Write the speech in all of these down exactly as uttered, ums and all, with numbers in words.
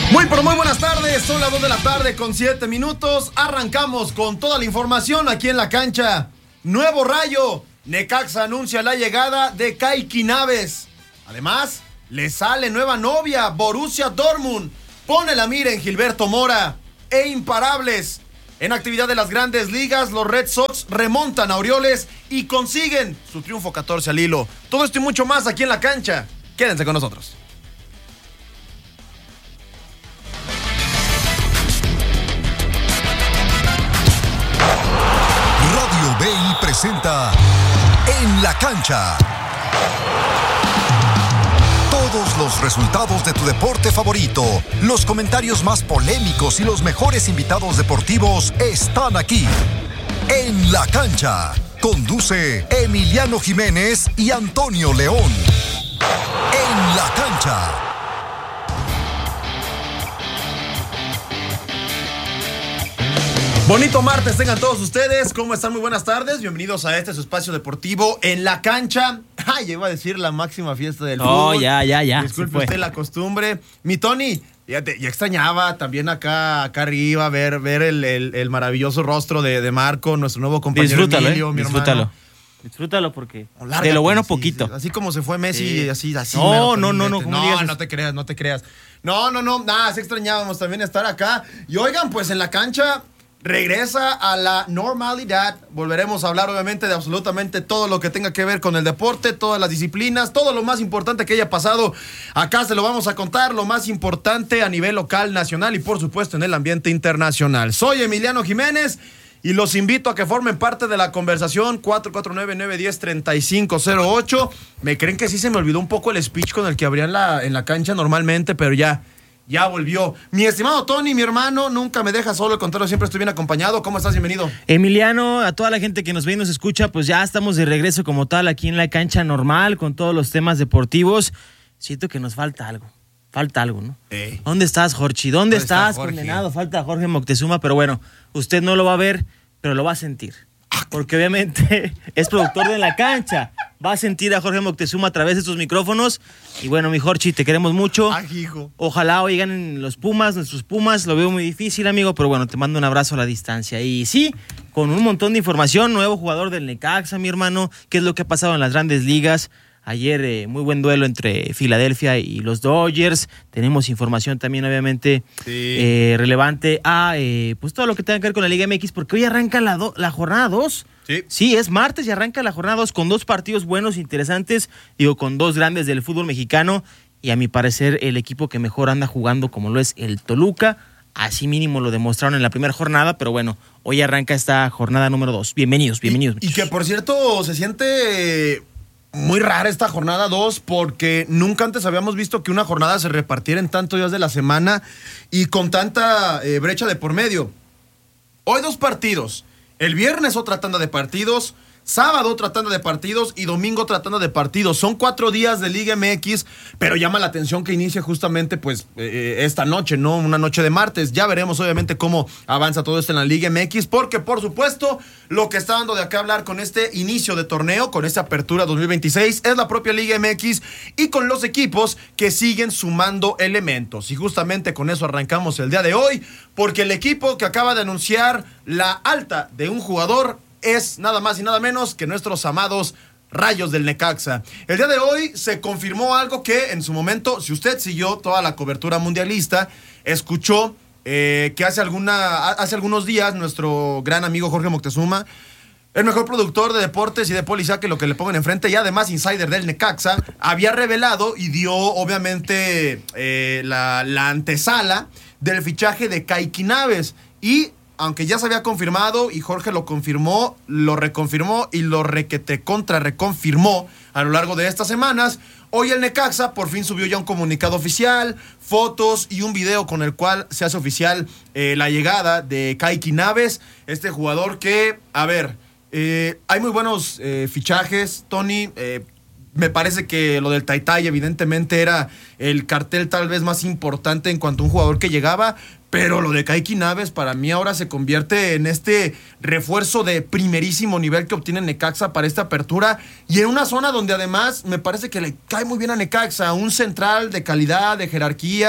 Muy pero muy buenas tardes, son las dos de la tarde con siete minutos. Arrancamos con toda la información aquí en la cancha. Nuevo rayo, Necaxa anuncia la llegada de Kaiki Naves. Además, le sale nueva novia, Borussia Dortmund. Pone la mira en Gilberto Mora. E imparables. En actividad de las grandes ligas, los Red Sox remontan a Orioles y consiguen su triunfo catorce al hilo. Todo esto y mucho más aquí en la cancha. Quédense con nosotros. Radio B I presenta En la Cancha. Todos los resultados de tu deporte favorito, los comentarios más polémicos y los mejores invitados deportivos están aquí. En la Cancha. Conduce Emiliano Jiménez y Antonio León. En la Cancha. Bonito martes tengan todos ustedes, ¿cómo están? Muy buenas tardes, bienvenidos a este su espacio deportivo En la Cancha. Ay, iba a decir la máxima fiesta del fútbol. Oh, ya, ya, ya. Disculpe usted la costumbre. Mi Tony, fíjate, ya extrañaba también acá, acá arriba ver, ver el, el, el maravilloso rostro de, de Marco, nuestro nuevo compañero. Disfrútalo, Emilio, eh, mi disfrútalo. hermano. Disfrútalo porque Lárgate, de lo bueno sí, poquito. Sí, así como se fue Messi, Sí. así, así. No, mero, no, no, no, vete. ¿cómo No, digas no eso? te creas, no te creas. No, no, no, nada, sí extrañábamos también estar acá. Y oigan, pues en la cancha regresa a la normalidad. Volveremos a hablar obviamente de absolutamente todo lo que tenga que ver con el deporte, todas las disciplinas, todo lo más importante que haya pasado. Acá se lo vamos a contar, lo más importante a nivel local, nacional y por supuesto en el ambiente internacional. Soy Emiliano Jiménez y los invito a que formen parte de la conversación. Cuatro cuatro nueve, nueve uno cero, tres cinco cero ocho. Me creen que sí se me olvidó un poco el speech con el que abrían la, en la cancha normalmente, pero ya Ya volvió. Mi estimado Tony, mi hermano, nunca me deja solo, al contrario, siempre estoy bien acompañado. ¿Cómo estás? Bienvenido. Emiliano, a toda la gente que nos ve y nos escucha, pues ya estamos de regreso como tal aquí en la cancha normal con todos los temas deportivos. Siento que nos falta algo. Falta algo, ¿no? Ey. ¿Dónde estás, Jorchi? ¿Dónde, ¿Dónde está estás, Jorge? condenado? Falta Jorge Moctezuma, pero bueno, usted no lo va a ver, pero lo va a sentir. Porque obviamente es productor de La Cancha. Va a sentir a Jorge Moctezuma a través de estos micrófonos. Y bueno, mi Jorchi, te queremos mucho. Ay, hijo. Ojalá hoy ganen los Pumas, nuestros Pumas. Lo veo muy difícil, amigo, pero bueno, te mando un abrazo a la distancia. Y sí, con un montón de información, nuevo jugador del Necaxa, mi hermano. ¿Qué es lo que ha pasado en las grandes ligas? Ayer, eh, muy buen duelo entre Filadelfia y los Dodgers. Tenemos información también, obviamente, Sí. eh, relevante a eh, pues todo lo que tenga que ver con la Liga M X, porque hoy arranca la, do- la jornada dos. Sí. Sí, es martes y arranca la jornada dos con dos partidos buenos, interesantes, digo, con dos grandes del fútbol mexicano y a mi parecer el equipo que mejor anda jugando como lo es el Toluca, así mínimo lo demostraron en la primera jornada, pero bueno, hoy arranca esta jornada número dos. Bienvenidos, bienvenidos. Y, y que por cierto se siente muy rara esta jornada dos porque nunca antes habíamos visto que una jornada se repartiera en tantos días de la semana y con tanta eh, brecha de por medio. Hoy dos partidos. El viernes otra tanda de partidos, sábado otra tanda de partidos y domingo otra tanda de partidos. Son cuatro días de Liga M X, pero llama la atención que inicie justamente pues eh, esta noche, ¿no? Una noche de martes. Ya veremos obviamente cómo avanza todo esto en la Liga M X, porque por supuesto lo que está dando de acá hablar con este inicio de torneo, con esta apertura dos mil veintiséis, es la propia Liga M X y con los equipos que siguen sumando elementos. Y justamente con eso arrancamos el día de hoy, porque el equipo que acaba de anunciar la alta de un jugador es nada más y nada menos que nuestros amados Rayos del Necaxa. El día de hoy se confirmó algo que en su momento, si usted siguió toda la cobertura mundialista, escuchó eh, que hace, alguna, hace algunos días nuestro gran amigo Jorge Moctezuma, el mejor productor de deportes y de policía que lo que le pongan enfrente y además insider del Necaxa, había revelado y dio obviamente eh, la, la antesala del fichaje de Kaiki Naves. Y aunque ya se había confirmado y Jorge lo confirmó, lo reconfirmó y lo requete contra reconfirmó a lo largo de estas semanas, hoy el Necaxa por fin subió ya un comunicado oficial, fotos y un video con el cual se hace oficial eh, la llegada de Kaiki Naves, este jugador que, a ver, eh, hay muy buenos eh, fichajes, Tony. eh, Me parece que lo del Taytay evidentemente era el cartel tal vez más importante en cuanto a un jugador que llegaba, pero lo de Kaiki Naves para mí ahora se convierte en este refuerzo de primerísimo nivel que obtiene Necaxa para esta apertura y en una zona donde además me parece que le cae muy bien a Necaxa, un central de calidad, de jerarquía,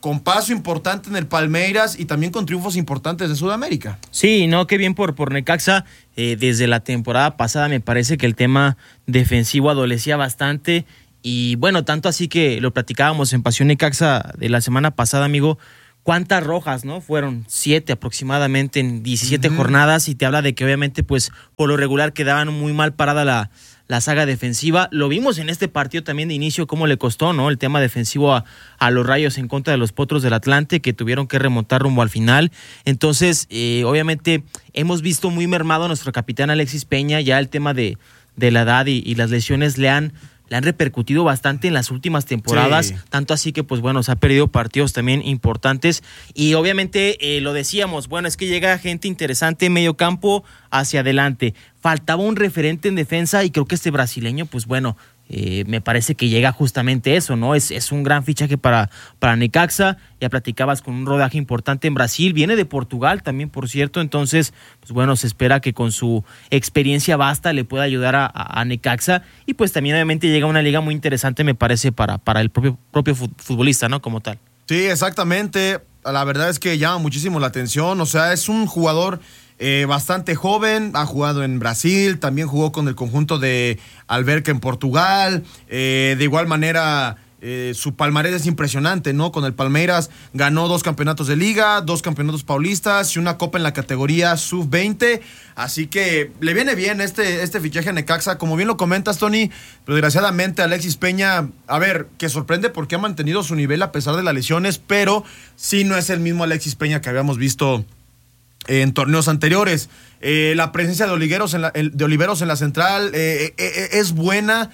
con paso importante en el Palmeiras y también con triunfos importantes de Sudamérica. Sí, no, qué bien por, por Necaxa. Eh, desde la temporada pasada me parece que el tema defensivo adolecía bastante y bueno, tanto así que lo platicábamos en Pasión Necaxa de la semana pasada, amigo. ¿Cuántas rojas, no? Fueron siete aproximadamente en diecisiete uh-huh. jornadas y te habla de que obviamente pues por lo regular quedaban muy mal parada la, la saga defensiva. Lo vimos en este partido también de inicio cómo le costó, ¿no? El tema defensivo a, a los Rayos en contra de los Potros del Atlante que tuvieron que remontar rumbo al final. Entonces, eh, obviamente hemos visto muy mermado a nuestro capitán Alexis Peña, ya el tema de, de la edad y, y las lesiones le han... le han repercutido bastante en las últimas temporadas, sí. Tanto así que pues bueno, se ha perdido partidos también importantes y obviamente eh, lo decíamos, bueno, es que llega gente interesante, medio campo hacia adelante, faltaba un referente en defensa y creo que este brasileño pues bueno, eh, me parece que llega justamente eso, ¿no? Es, es un gran fichaje para, para Necaxa, ya platicabas con un rodaje importante en Brasil, viene de Portugal también, por cierto, entonces, pues bueno, se espera que con su experiencia vasta le pueda ayudar a, a, a Necaxa y pues también obviamente llega a una liga muy interesante, me parece, para, para el propio, propio futbolista, ¿no? Como tal. Sí, exactamente, la verdad es que llama muchísimo la atención, o sea, es un jugador... Eh, bastante joven, ha jugado en Brasil, también jugó con el conjunto de Alverca en Portugal, eh, de igual manera eh, su palmarés es impresionante, ¿no? Con el Palmeiras ganó dos campeonatos de liga, dos campeonatos paulistas y una copa en la categoría sub veinte, así que le viene bien este, este fichaje a Necaxa, como bien lo comentas, Tony, pero desgraciadamente Alexis Peña, a ver, que sorprende porque ha mantenido su nivel a pesar de las lesiones, pero sí no es el mismo Alexis Peña que habíamos visto en torneos anteriores. Eh, la presencia de Oliveros en la, de Oliveros en la central eh, eh, es buena,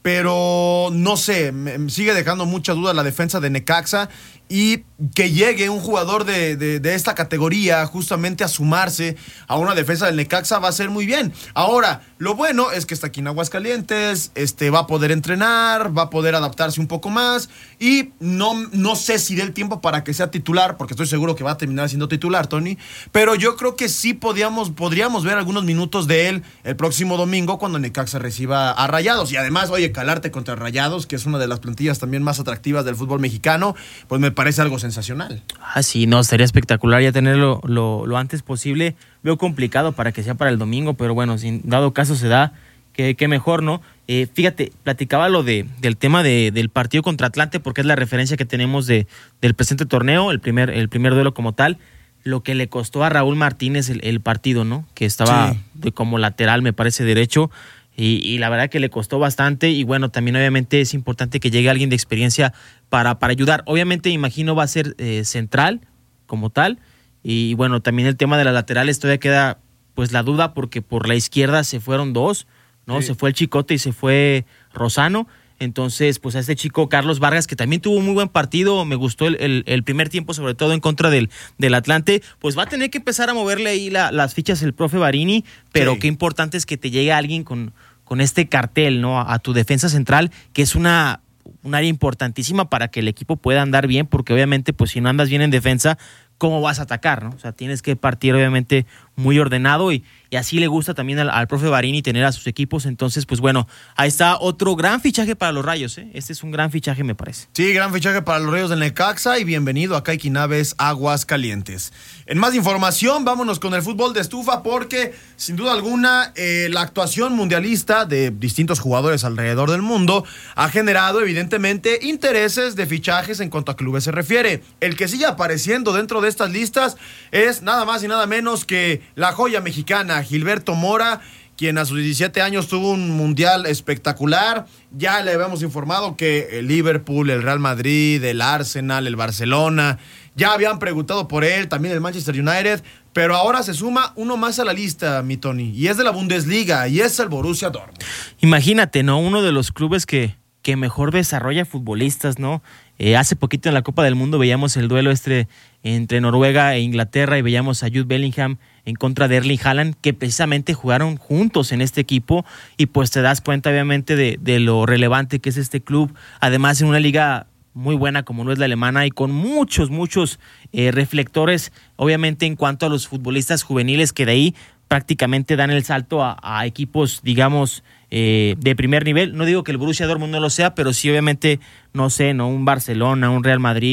pero no sé, me sigue dejando mucha duda la defensa de Necaxa y que llegue un jugador de, de, de esta categoría justamente a sumarse a una defensa del Necaxa va a ser muy bien. Ahora, lo bueno es que está aquí en Aguascalientes, este, va a poder entrenar, va a poder adaptarse un poco más y no, no sé si dé el tiempo para que sea titular, porque estoy seguro que va a terminar siendo titular, Tony, pero yo creo que sí podríamos, podríamos ver algunos minutos de él el próximo domingo cuando Necaxa reciba a Rayados y además, oye, calarte contra Rayados, que es una de las plantillas también más atractivas del fútbol mexicano, pues me parece algo sensacional. Ah, sí, no, estaría espectacular ya tenerlo lo, lo antes posible. Veo complicado para que sea para el domingo, pero bueno, si dado caso se da, que, que mejor, ¿no? Eh, fíjate, platicaba lo de del tema de, del partido contra Atlante, porque es la referencia que tenemos de, del presente torneo, el primer, el primer duelo como tal, lo que le costó a Raúl Martínez el, el partido, ¿no? Que estaba sí. de, como lateral, me parece, derecho, Y, y la verdad que le costó bastante y bueno, también obviamente es importante que llegue alguien de experiencia para, para ayudar. Obviamente imagino va a ser eh, central como tal y bueno, también el tema de las laterales todavía queda pues la duda porque por la izquierda se fueron dos, ¿no? Sí. Se fue el Chicote y se fue Rosano. Entonces, pues a este chico Carlos Vargas, que también tuvo un muy buen partido, me gustó el, el, el primer tiempo, sobre todo en contra del, del Atlante, pues va a tener que empezar a moverle ahí la, las fichas el profe Barini, pero sí. Qué importante es que te llegue alguien con, con este cartel, ¿no? A, a tu defensa central, que es una, un área importantísima para que el equipo pueda andar bien, porque obviamente, pues si no andas bien en defensa, ¿cómo vas a atacar, no? O sea, tienes que partir obviamente muy ordenado y, y así le gusta también al, al profe Barini tener a sus equipos. Entonces, pues bueno, ahí está otro gran fichaje para los Rayos, ¿eh? Este es un gran fichaje, me parece. Sí, gran fichaje para los Rayos del Necaxa y bienvenido a Caiquinaves Aguascalientes. En más información, vámonos con el fútbol de estufa porque, sin duda alguna, eh, la actuación mundialista de distintos jugadores alrededor del mundo ha generado, evidentemente, intereses de fichajes en cuanto a clubes se refiere. El que sigue apareciendo dentro de estas listas es nada más y nada menos que la joya mexicana, Gilberto Mora, quien a sus diecisiete años tuvo un mundial espectacular. Ya le habíamos informado que el Liverpool, el Real Madrid, el Arsenal, el Barcelona, ya habían preguntado por él, también el Manchester United, pero ahora se suma uno más a la lista, mi Tony, y es de la Bundesliga, y es el Borussia Dortmund. Imagínate, ¿no? Uno de los clubes que, que mejor desarrolla futbolistas, ¿no? Eh, hace poquito en la Copa del Mundo veíamos el duelo este entre Noruega e Inglaterra y veíamos a Jude Bellingham en contra de Erling Haaland, que precisamente jugaron juntos en este equipo y pues te das cuenta obviamente de, de lo relevante que es este club, además en una liga muy buena como no es la alemana y con muchos, muchos eh, reflectores obviamente en cuanto a los futbolistas juveniles que de ahí prácticamente dan el salto a, a equipos, digamos, eh, de primer nivel. No digo que el Borussia Dortmund no lo sea, pero sí obviamente, no sé, ¿no? Un Barcelona, un Real Madrid,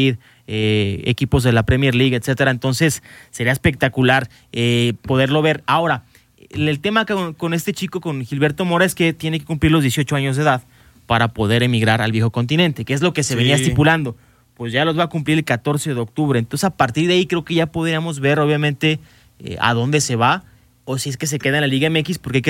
eh, equipos de la Premier League, etcétera. Entonces sería espectacular eh, poderlo ver. Ahora, el tema con, con este chico, con Gilberto Mora, es que tiene que cumplir los dieciocho años de edad para poder emigrar al viejo continente, que es lo que se Sí. venía estipulando. Pues ya los va a cumplir el catorce de octubre. Entonces, a partir de ahí creo que ya podríamos ver, obviamente, eh, a dónde se va o si es que se queda en la Liga M X, porque hay que